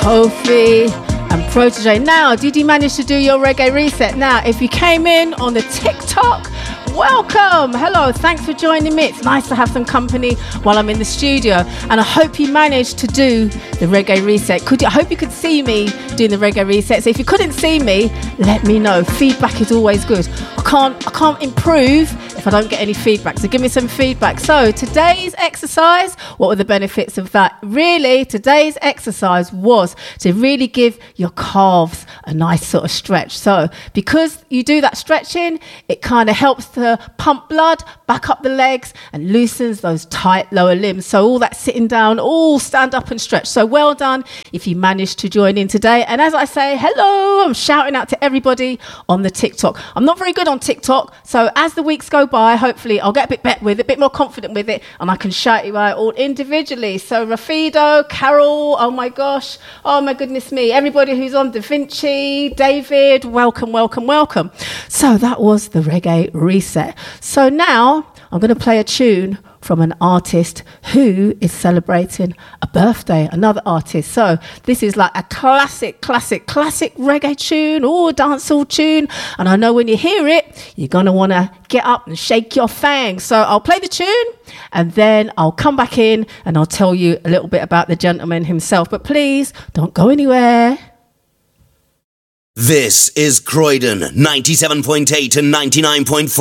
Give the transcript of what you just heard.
Kofi and Protege. Now, did you manage to do your reggae reset? Now, if you came in on the TikTok, welcome. Hello, thanks for joining me. It's nice to have some company while I'm in the studio, and I hope you managed to do the reggae reset. I hope you could see me doing the reggae reset. So if you couldn't see me, let me know. Feedback is always good. I can't improve if I don't get any feedback, so give me some feedback. So today's exercise, what were the benefits of that? Really, today's exercise was to really give your calves a nice sort of stretch. So because you do that stretching, it kind of helps to pump blood back up the legs and loosens those tight lower limbs. So all that sitting down, all stand up and stretch. So well done if you managed to join in today. And as I say, hello, I'm shouting out to everybody on the TikTok. I'm not very good on TikTok, so as the weeks go by, hopefully I'll get a bit better with it, a bit more confident with it, and I can shout you out all individually. So Rafido, Carol, oh my gosh, oh my goodness me, everybody who's on, Da Vinci, David, welcome, welcome, welcome. So that was the reggae reset. So now I'm going to play a tune from an artist who is celebrating a birthday, another artist. So this is like a classic reggae tune or dancehall tune. And I know when you hear it, you're going to want to get up and shake your fangs. So I'll play the tune and then I'll come back in and I'll tell you a little bit about the gentleman himself. But please don't go anywhere. This is Croydon 97.8 and 99.4.